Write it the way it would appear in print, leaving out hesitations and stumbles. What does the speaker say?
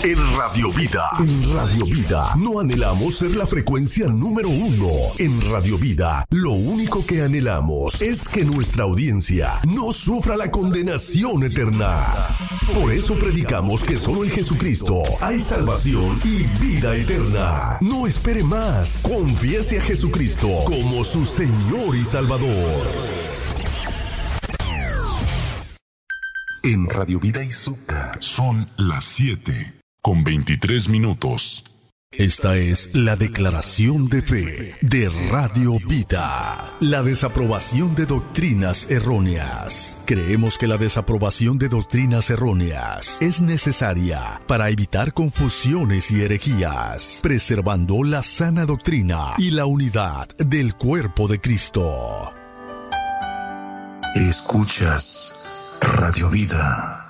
En Radio Vida. En Radio Vida no anhelamos ser la frecuencia número 1. En Radio Vida lo único que anhelamos es que nuestra audiencia no sufra la condenación eterna. Por eso predicamos que solo en Jesucristo hay salvación y vida eterna. No espere más. Confiese a Jesucristo como su Señor y Salvador. En Radio Vida y Zucca son las 7:23. Esta es la declaración de fe de Radio Vida. La desaprobación de doctrinas erróneas. Creemos que la desaprobación de doctrinas erróneas es necesaria para evitar confusiones y herejías, preservando la sana doctrina y la unidad del cuerpo de Cristo. Escuchas Radio Vida.